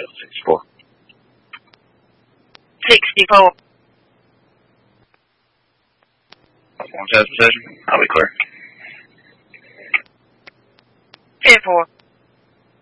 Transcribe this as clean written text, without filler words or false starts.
64. 64. One says position. I'll be clear. 10-4.